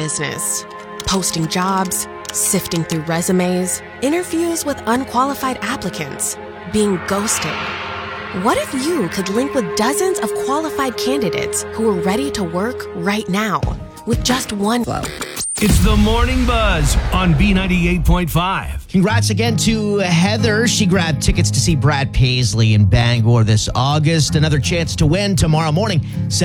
business. Posting jobs, sifting through resumes, interviews with unqualified applicants, being ghosted. What if you could link with dozens of qualified candidates who are ready to work right now with just one flow? It's the Morning Buzz on B98.5. Congrats again to Heather. She grabbed tickets to see Brad Paisley in Bangor this August. Another chance to win tomorrow morning.